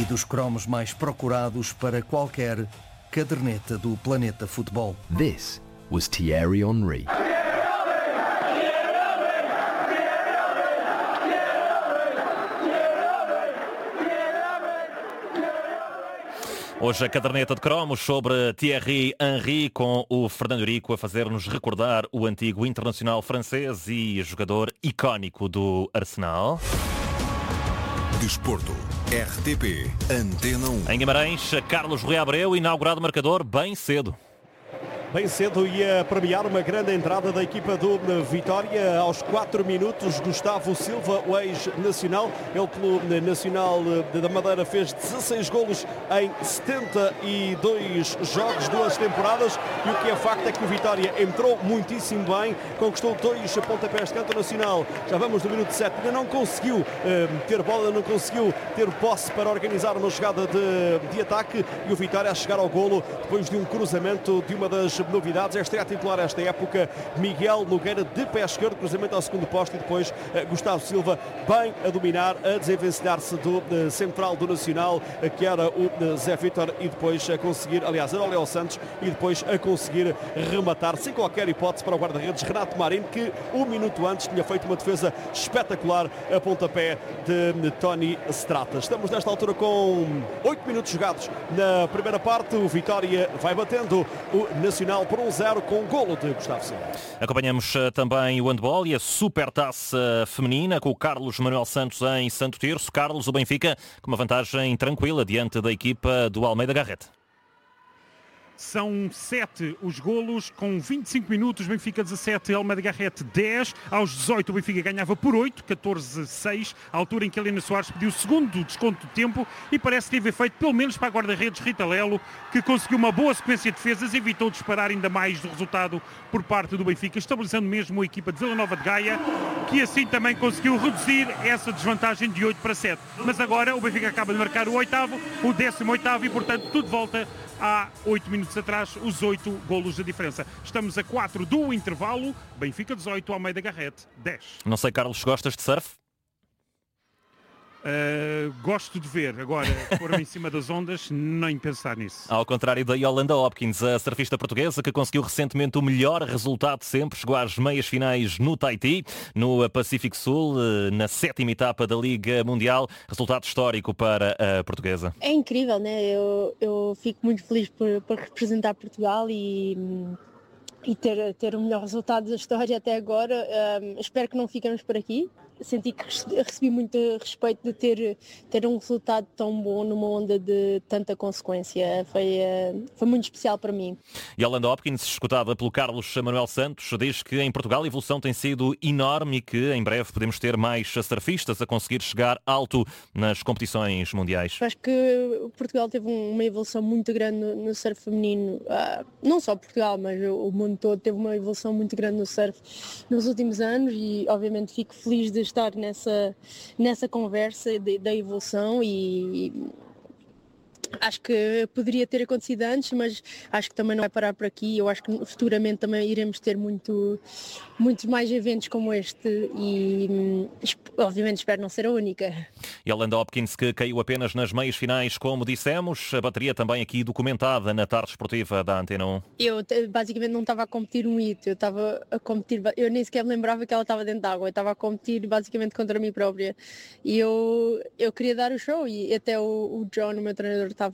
e dos cromos mais procurados para qualquer caderneta do planeta futebol. This was Thierry Henry. Hoje a caderneta de cromos sobre Thierry Henry, com o Fernando Eurico a fazer-nos recordar o antigo internacional francês e jogador icónico do Arsenal. Desporto, RTP, Antena 1. Em Guimarães, Carlos Rui Abreu, inaugurado o marcador bem cedo. Bem cedo ia premiar uma grande entrada da equipa do Vitória. Aos 4 minutos, Gustavo Silva, o ex-nacional. Ele pelo Nacional da Madeira fez 16 golos em 72 jogos, 2 temporadas. E o que é facto é que o Vitória entrou muitíssimo bem, conquistou 2 pontapés de canto nacional. Já vamos no minuto 7, ainda não conseguiu ter bola, não conseguiu ter posse para organizar uma jogada de ataque. E o Vitória a chegar ao golo depois de um cruzamento de uma das novidades. É estreia titular esta época, Miguel Nogueira de pé esquerdo, cruzamento ao segundo posto, e depois Gustavo Silva bem a dominar, a desenvencilhar-se do central do Nacional, que era o Zé Vítor, e depois a conseguir, aliás, era o Léo Santos, e depois a conseguir rematar sem qualquer hipótese para o guarda-redes Renato Marinho, que um minuto antes tinha feito uma defesa espetacular a pontapé de Tony Strata. Estamos nesta altura com 8 minutos jogados na primeira parte. O Vitória vai batendo o Nacional por 1-0 com o golo de Gustavo Silva. Acompanhamos também o handball e a Supertaça feminina com o Carlos Manuel Santos em Santo Tirso. Carlos, o Benfica com uma vantagem tranquila diante da equipa do Almeida Garrett. São 7 os golos, com 25 minutos, Benfica 17, Almeida Garrett 10. Aos 18 o Benfica ganhava por 8, 14-6, à altura em que Helena Soares pediu o segundo desconto de tempo, e parece que teve efeito pelo menos para a guarda-redes Rita Lelo, que conseguiu uma boa sequência de defesas e evitou disparar ainda mais do resultado por parte do Benfica, estabilizando mesmo a equipa de Vila Nova de Gaia, que assim também conseguiu reduzir essa desvantagem de 8-7. Mas agora o Benfica acaba de marcar o 8º, o 18º, e portanto tudo volta há 8 minutos atrás, os 8 golos de diferença. Estamos a 4 do intervalo. Benfica 18, Almeida Garrett 10. Não sei, Carlos, gostas de surf? Gosto de ver. Agora, pôr-me em cima das ondas, nem pensar nisso. Ao contrário da Yolanda Hopkins, a surfista portuguesa que conseguiu recentemente o melhor resultado sempre, chegou às meias finais no Tahiti, no Pacífico Sul, na 7ª etapa da Liga Mundial. Resultado histórico para a portuguesa. É incrível, né? Eu fico muito feliz por representar Portugal e ter o melhor resultado da história até agora. Espero que não fiquemos por aqui. Senti que recebi muito respeito de ter um resultado tão bom numa onda de tanta consequência. Foi muito especial para mim. Yolanda Hopkins, escutada pelo Carlos Manuel Santos, diz que em Portugal a evolução tem sido enorme e que em breve podemos ter mais surfistas a conseguir chegar alto nas competições mundiais. Acho que Portugal teve uma evolução muito grande no surf feminino. Não só Portugal, mas o mundo todo teve uma evolução muito grande no surf nos últimos anos, e obviamente fico feliz de estar nessa conversa da evolução, e acho que poderia ter acontecido antes, mas acho que também não vai parar por aqui. Eu acho que futuramente também iremos ter muitos mais eventos como este, e obviamente espero não ser a única. Yolanda Hopkins, que caiu apenas nas meias finais, como dissemos. A bateria também aqui documentada na tarde esportiva da Antena 1. Eu basicamente não estava a competir um hito, eu estava a competir, eu nem sequer me lembrava que ela estava dentro d'água, eu estava a competir basicamente contra mim própria, e eu queria dar o show, e até o John, o meu treinador, estava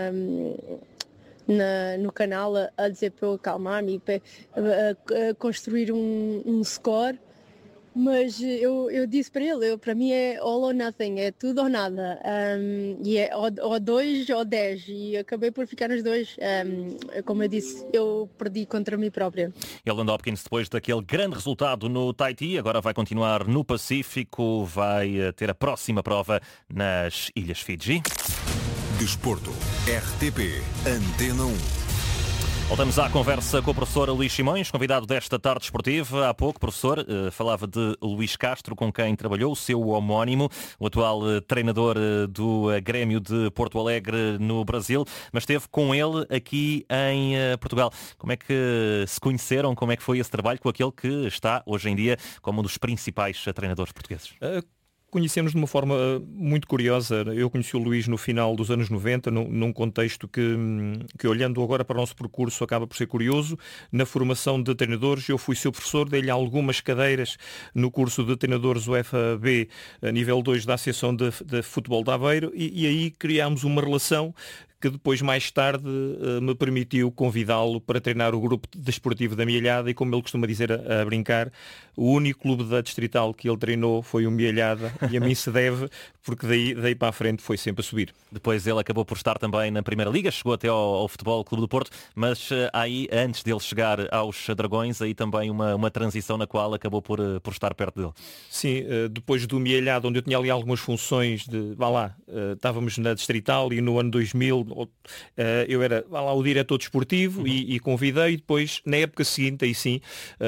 no canal a dizer para eu acalmar-me, a construir um score, mas eu disse para ele, para mim é all or nothing, é tudo ou nada, e é ou 2 ou 10, e acabei por ficar nos 2. Como eu disse, eu perdi contra mim própria. Yolanda Hopkins, depois daquele grande resultado no Tahiti, agora vai continuar no Pacífico, vai ter a próxima prova nas Ilhas Fiji. Desporto, RTP, Antena 1. Voltamos à conversa com o professor Luís Simões, convidado desta tarde esportiva. Há pouco, professor, falava de Luís Castro, com quem trabalhou, o seu homónimo, o atual treinador do Grêmio de Porto Alegre no Brasil, mas esteve com ele aqui em Portugal. Como é que se conheceram? Como é que foi esse trabalho com aquele que está hoje em dia como um dos principais treinadores portugueses? Conhecemos de uma forma muito curiosa. Eu conheci o Luís no final dos anos 90, num contexto que olhando agora para o nosso percurso acaba por ser curioso. Na formação de treinadores, eu fui seu professor, dei-lhe algumas cadeiras no curso de treinadores UEFA B, a nível 2 da Associação de Futebol de Aveiro, e aí criámos uma relação que depois, mais tarde, me permitiu convidá-lo para treinar o grupo desportivo da Mielhada, e como ele costuma dizer a brincar, o único clube da Distrital que ele treinou foi o Mielhada, e a mim se deve, porque daí para a frente foi sempre a subir. Depois ele acabou por estar também na Primeira Liga, chegou até ao Futebol Clube do Porto, mas aí, antes dele chegar aos Dragões, aí também uma transição na qual acabou por estar perto dele. Sim, depois do Mielhada, onde eu tinha ali algumas funções estávamos na Distrital, e no ano 2000 eu era o diretor desportivo, e convidei, e depois na época seguinte, aí sim,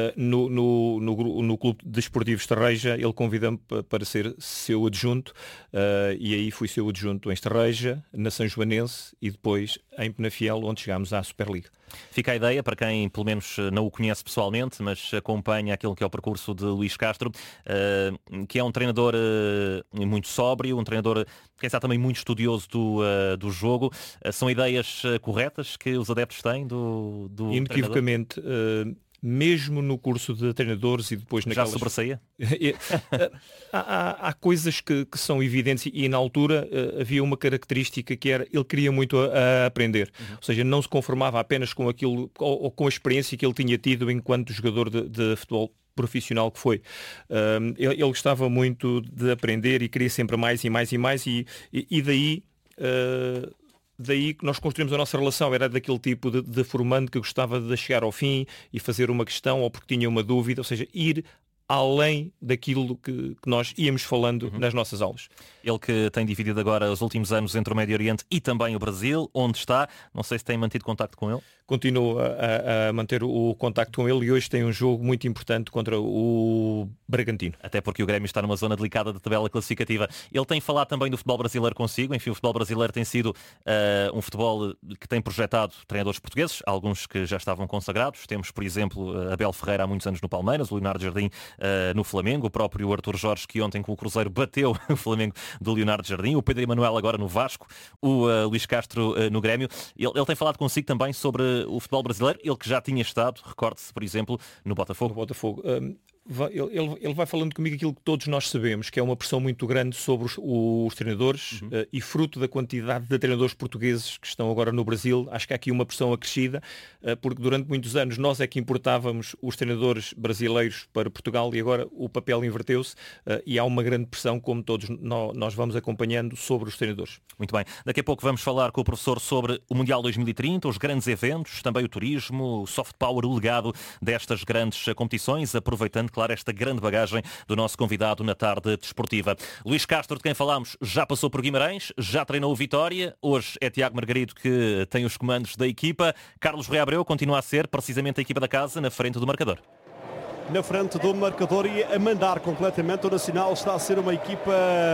no Clube Desportivo Estarreja, ele convidou-me para ser seu adjunto, e aí fui seu adjunto em Estarreja, na São Joanense, e depois em Penafiel, onde chegámos à Superliga. Fica a ideia, para quem pelo menos não o conhece pessoalmente, mas acompanha aquilo que é o percurso de Luís Castro, que é um treinador muito sóbrio, um treinador que é também muito estudioso do jogo. São ideias corretas que os adeptos têm do inequivocamente. Mesmo no curso de treinadores e depois naquelas... Já sobressaía? há coisas que são evidentes, e na altura havia uma característica que era, ele queria muito a aprender. Ou seja, não se conformava apenas com aquilo, ou com a experiência que ele tinha tido enquanto jogador de futebol profissional que foi. Ele gostava muito de aprender e queria sempre mais e mais e mais, e daí... Daí que nós construímos a nossa relação. Era daquele tipo de formando que gostava de chegar ao fim e fazer uma questão, ou porque tinha uma dúvida, ou seja, ir além daquilo que nós íamos falando nas nossas aulas. Ele que tem dividido agora os últimos anos entre o Médio Oriente e também o Brasil, onde está, não sei se tem mantido contacto com ele. Continuo a manter o contacto com ele, e hoje tem um jogo muito importante contra o Bragantino. Até porque o Grêmio está numa zona delicada da tabela classificativa. Ele tem falado também do futebol brasileiro consigo. Enfim, o futebol brasileiro tem sido um futebol que tem projetado treinadores portugueses, alguns que já estavam consagrados. Temos, por exemplo, Abel Ferreira há muitos anos no Palmeiras, o Leonardo Jardim no Flamengo, o próprio Arthur Jorge, que ontem com o Cruzeiro bateu o Flamengo do Leonardo Jardim, o Pedro Emanuel agora no Vasco, o Luís Castro no Grêmio. Ele tem falado consigo também sobre o futebol brasileiro, ele que já tinha estado, recorde-se, por exemplo, no Botafogo. Ele vai falando comigo aquilo que todos nós sabemos, que é uma pressão muito grande sobre os treinadores, e fruto da quantidade de treinadores portugueses que estão agora no Brasil, acho que há aqui uma pressão acrescida, porque durante muitos anos nós é que importávamos os treinadores brasileiros para Portugal, e agora o papel inverteu-se, e há uma grande pressão, como todos nós vamos acompanhando, sobre os treinadores. Muito bem. Daqui a pouco vamos falar com o professor sobre o Mundial 2030, os grandes eventos, também o turismo, o soft power, o legado destas grandes competições, aproveitando, claro, esta grande bagagem do nosso convidado na tarde desportiva. Luís Castro, de quem falámos, já passou por Guimarães, já treinou o Vitória, hoje é Tiago Margarido que tem os comandos da equipa. Carlos Rui Abreu continua a ser precisamente a equipa da casa na frente do marcador. Na frente do marcador e a mandar completamente. O Nacional está a ser uma equipa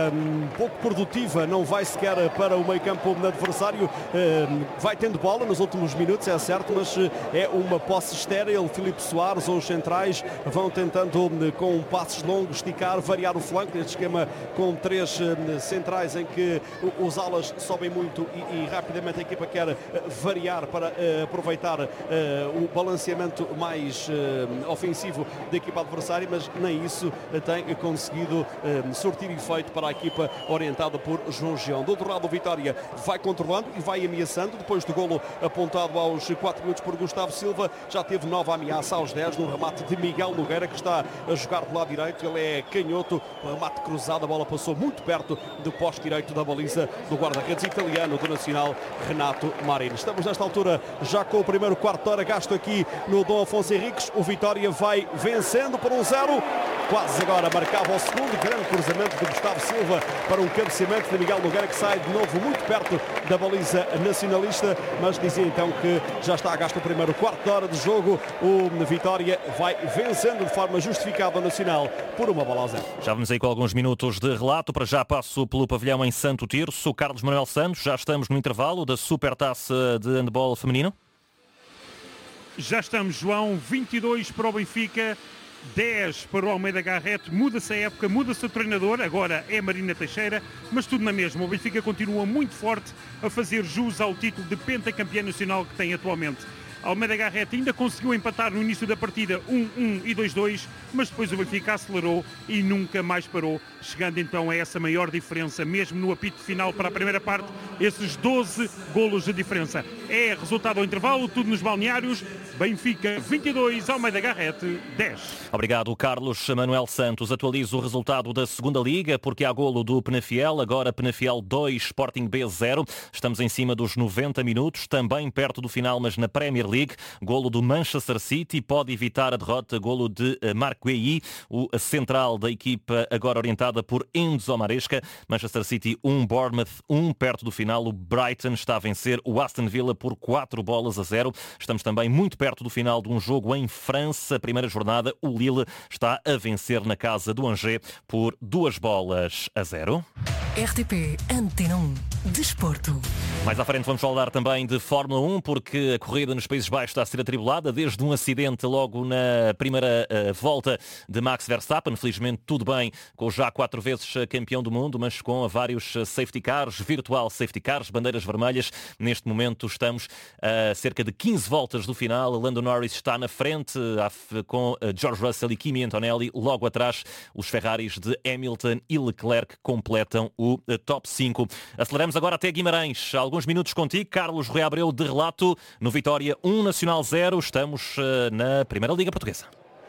pouco produtiva, não vai sequer para o meio campo do adversário, vai tendo bola nos últimos minutos, é certo, mas é uma posse estéril. Filipe Soares ou os centrais vão tentando com passos longos esticar, variar o flanco, este esquema com 3 centrais em que os alas sobem muito e rapidamente a equipa quer variar para aproveitar o balanceamento mais ofensivo da equipa adversária, mas nem isso tem conseguido sortir efeito para a equipa orientada por João Gião. Do outro lado, o Vitória vai controlando e vai ameaçando. Depois do golo apontado aos 4 minutos por Gustavo Silva, já teve nova ameaça aos 10 no remate de Miguel Nogueira, que está a jogar do lado direito. Ele é canhoto, o remate cruzado, a bola passou muito perto do poste direito da baliza do guarda-redes italiano do Nacional, Renato Marini. Estamos nesta altura já com o primeiro quarto de hora gasto aqui no Dom Afonso Henriques. O Vitória vai vencendo por 1-0. Quase agora marcava o segundo. Grande cruzamento de Gustavo Silva para um cabeceamento de Miguel Nogueira, que sai de novo muito perto da baliza nacionalista, mas dizia então que já está a gasto o primeiro quarto de hora de jogo. O Vitória vai vencendo de forma justificada o Nacional por 1-0. Já vamos aí com alguns minutos de relato. Para já passo pelo pavilhão em Santo Tirso. Carlos Manuel Santos, já estamos no intervalo da Supertaça de handball feminino. Já estamos, João. 22 para o Benfica, 10 para o Almeida Garrett, muda-se a época, muda-se o treinador, agora é Marina Teixeira, mas tudo na mesma. O Benfica continua muito forte a fazer jus ao título de pentacampeão nacional que tem atualmente. Almeida Garrett ainda conseguiu empatar no início da partida 1-1 e 2-2, mas depois o Benfica acelerou e nunca mais parou, chegando então a essa maior diferença, mesmo no apito final para a primeira parte, esses 12 golos de diferença. É resultado ao intervalo, tudo nos balneários, Benfica 22, Almeida Garrett 10. Obrigado, Carlos. Manuel Santos atualiza o resultado da segunda Liga, porque há golo do Penafiel, agora Penafiel 2, Sporting B 0. Estamos em cima dos 90 minutos, também perto do final, mas na Premier League. Golo do Manchester City, pode evitar a derrota, golo de Marc Guehi, o central da equipa agora orientada por Enzo Maresca. Manchester City 1, Bournemouth 1, perto do final o Brighton está a vencer o Aston Villa por 4-0. Estamos também muito perto do final de um jogo em França, primeira jornada, o Lille está a vencer na casa do Angers por 2-0. RTP Antena 1, Desporto. Mais à frente vamos falar também de Fórmula 1, porque a corrida nos Países Baixos está a ser atribulada, desde um acidente logo na primeira volta de Max Verstappen. Felizmente tudo bem com o já 4 vezes campeão do mundo, mas com vários safety cars, virtual safety cars, bandeiras vermelhas. Neste momento estamos a cerca de 15 voltas do final. Lando Norris está na frente com George Russell e Kimi Antonelli. Logo atrás, os Ferraris de Hamilton e Leclerc completam o top 5. Aceleramos agora até Guimarães. Alguns minutos contigo, Carlos Rui Abreu, de relato no Vitória 1, Nacional 0. Estamos na Primeira Liga Portuguesa.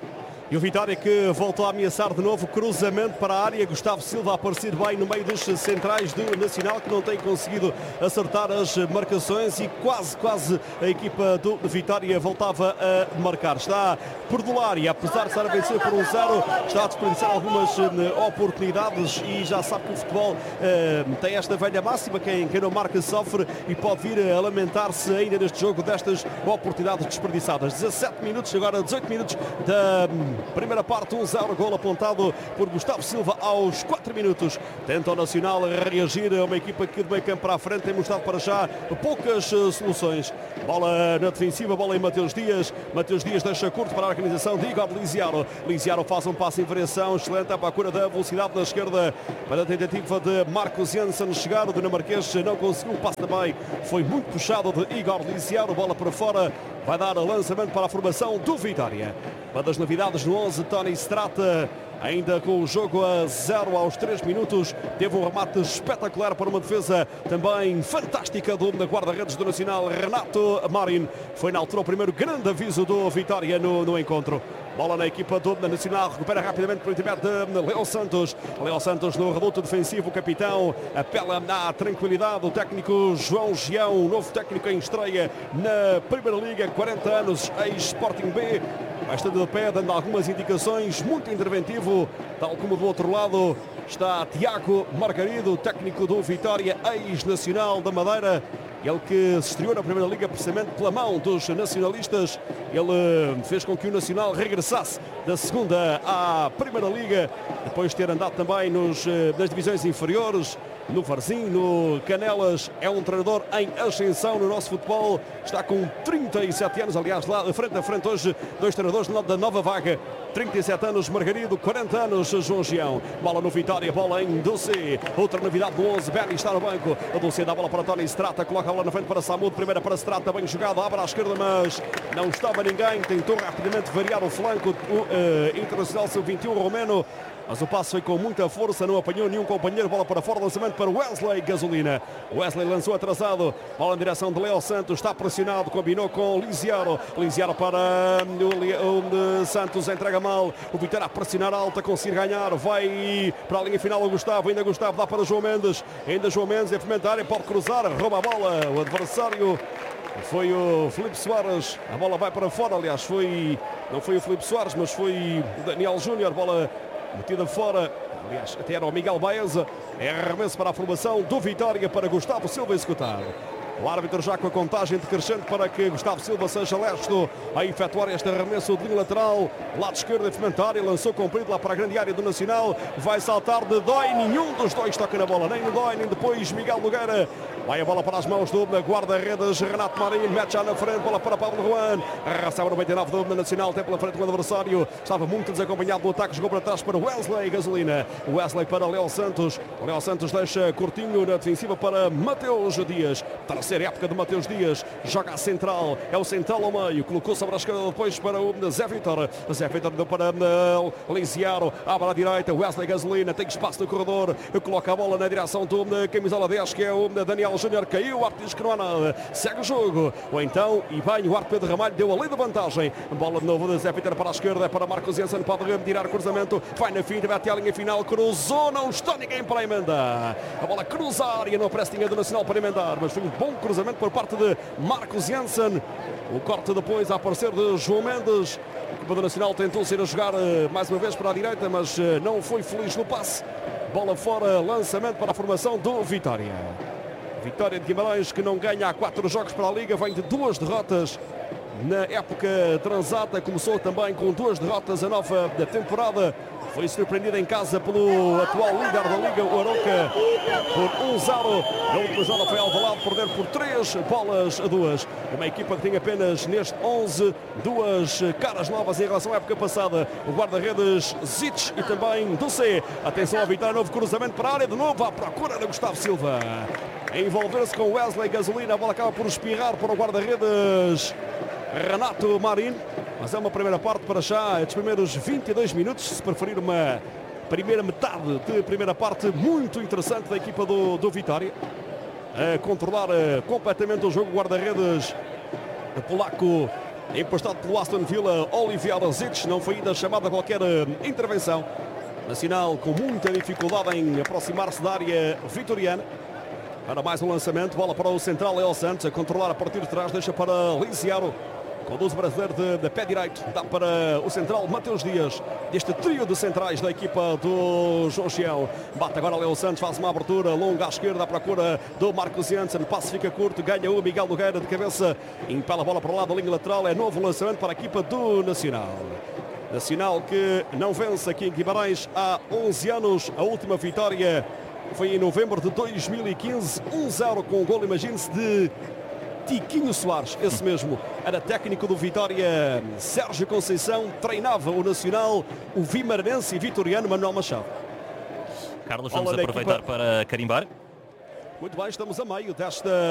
E o Vitória que voltou a ameaçar de novo, cruzamento para a área, Gustavo Silva a aparecer bem no meio dos centrais do Nacional, que não tem conseguido acertar as marcações e quase a equipa do Vitória voltava a marcar. Está a perdular e apesar de estar a vencer por 1-0, está a desperdiçar algumas oportunidades e já sabe que o futebol tem esta velha máxima, quem não marca sofre, e pode vir a lamentar-se ainda neste jogo destas oportunidades desperdiçadas. 17 minutos, agora 18 minutos da primeira parte, 1-0, gol apontado por Gustavo Silva aos 4 minutos. Tenta o Nacional reagir a uma equipa que de meio campo para a frente tem mostrado para já poucas soluções. Bola na defensiva, bola em Mateus Dias. Mateus Dias deixa curto para a organização de Igor Lisiaro. Lisiaro faz um passo em variação excelente à procura da velocidade da esquerda para a tentativa de Marcos Janssen chegar. O dinamarquês não conseguiu o passo também. Foi muito puxado de Igor Lisiaro. Bola para fora. Vai dar lançamento para a formação do Vitória. Uma das novidades no 11, Tony Strata, ainda com o jogo a 0 aos 3 minutos, teve um remate espetacular para uma defesa também fantástica do guarda-redes do Nacional, Renato Marin. Foi na altura o primeiro grande aviso do Vitória no encontro. Bola na equipa do Nacional, recupera rapidamente por intermédio de Leo Santos. Leo Santos no reduto defensivo, o capitão apela à tranquilidade. O técnico João Gião, novo técnico em estreia na Primeira Liga, 40 anos, ex-Sporting B. Bastante de pé, dando algumas indicações, muito interventivo, tal como do outro lado está Tiago Margarido, técnico do Vitória, ex-nacional da Madeira. Ele que se estreou na Primeira Liga precisamente pela mão dos nacionalistas. Ele fez com que o Nacional regressasse da segunda à Primeira Liga, depois de ter andado também nas divisões inferiores, no Varzim, no Canelas. É um treinador em ascensão no nosso futebol. Está com 37 anos, aliás, lá frente a frente hoje, dois treinadores da nova vaga. 37 anos Margarido, 40 anos João Gião. Bola no Vitória, bola em Dulce. Outra novidade do 11, Berni está no banco. A Dulce dá a bola para Tony Strata, coloca a bola na frente para Samudo, primeira para Strata, bem jogado, abre à esquerda, mas não estava ninguém. Tentou rapidamente variar o flanco o Internacional Sub-21 romeno, mas o passo foi com muita força, não apanhou nenhum companheiro. Bola para fora, lançamento para Wesley Gasolina. Wesley lançou atrasado, bola em direção de Leo Santos, está pressionado, combinou com Lisiaro. Lisiaro para o Santos, entrega mal. O Vitória a pressionar alta, conseguir ganhar, vai para a linha final o Gustavo, ainda Gustavo, dá para João Mendes. Ainda João Mendes, em primeira área, pode cruzar, rouba a bola. O adversário foi o Filipe Soares. A bola vai para fora, aliás, não foi o Filipe Soares, mas foi o Daniel Júnior. Bola metida fora, aliás, até era o Miguel Baeza. É arremesso para a formação do Vitória para Gustavo Silva executar. O árbitro já com a contagem decrescente para que Gustavo Silva seja lesto a efetuar este arremesso de linha lateral. Lado esquerdo de área, lançou comprido lá para a grande área do Nacional. Vai saltar de Dói, nenhum dos dois toca na bola, nem no Dói, nem depois Miguel Nogueira. Vai a bola para as mãos do guarda-redes Renato Marinho, mete já na frente, bola para Pablo Juan. Recebe o 99 do Nacional, tem pela frente o adversário. Estava muito desacompanhado do ataque, jogou para trás para Wesley Gasolina. Wesley para Léo Santos. Léo Santos deixa curtinho na defensiva para Mateus Dias. Terceira época de Mateus Dias, joga a central, é o central ao meio, colocou sobre a esquerda depois para o Zé Vitor. Zé Vitor deu para Lisiaro, abre à direita, Wesley Gasolina, tem espaço no corredor, coloca a bola na direção do camisola 10, que é o Daniel Júnior, caiu, o árbitro diz que não há nada, segue o jogo, ou então, e bem, o árbitro Pedro Ramalho deu a lei de vantagem, bola de novo de Zé Vitor para a esquerda, é para Marcos Jensen, pode tirar o cruzamento, vai na finta, vai até a linha final, cruzou, não está ninguém para emendar, a bola cruza a área, não aparece ninguém do Nacional para emendar, mas foi um bom cruzamento por parte de Marcos Jensen, o corte depois a aparecer de João Mendes. A equipa do Nacional tentou ser a jogar mais uma vez para a direita, mas não foi feliz no passe. Bola fora, lançamento para a formação do Vitória. Vitória de Guimarães, que não ganha há 4 jogos para a Liga, vem de 2 derrotas na época transata. Começou também com 2 derrotas a nova da temporada. Foi surpreendida em casa pelo atual líder da Liga, o Arouca, por 1-0. Na última jornada foi Alvalade perder por 3-2. Uma equipa que tem apenas neste 11 2 caras novas em relação à época passada. O guarda-redes Zic e também Ducé. Atenção ao Vitória, novo cruzamento para a área, de novo à procura de Gustavo Silva. A envolver-se com Wesley Gasolina, a bola acaba por espirrar para o guarda-redes Renato Marinho. Mas é uma primeira parte para já, estes primeiros 22 minutos, se preferir uma primeira metade de primeira parte muito interessante da equipa do Vitória. A controlar completamente o jogo, guarda-redes polaco empastado pelo Aston Villa, Olivier Zic, não foi ainda chamada a qualquer intervenção. Nacional com muita dificuldade em aproximar-se da área vitoriana. Para mais um lançamento, bola para o central Léo Santos, a controlar a partir de trás, deixa para Lisiaro. Conduz o brasileiro de pé direito, dá para o central Mateus Dias, deste trio de centrais da equipa do João Chião. Bate agora Léo Santos, faz uma abertura longa à esquerda à procura do Marcos Jensen, passe fica curto, ganha o Miguel Nogueira de cabeça, impela a bola para o lado da linha lateral, é novo lançamento para a equipa do Nacional. Nacional que não vence aqui em Guimarães há 11 anos, a última vitória foi em novembro de 2015, 1-0 com o gol, imagine-se, de Tiquinho Soares, esse mesmo, era técnico do Vitória. Sérgio Conceição treinava o Nacional, o vimaranense e vitoriano Manuel Machado. Carlos, vamos aproveitar para carimbar. Muito bem, estamos a meio desta